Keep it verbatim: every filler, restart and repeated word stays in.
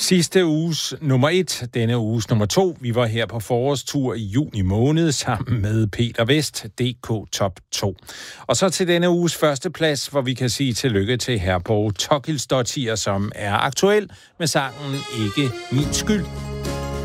Sidste uges nummer et, denne uges nummer to. Vi var her på forårstur i juni måned sammen med Peter Vest, D K Top to. Og så til denne uges første plads, hvor vi kan sige tillykke til Herborg Tokilsdottir, som er aktuel med sangen Ikke min skyld.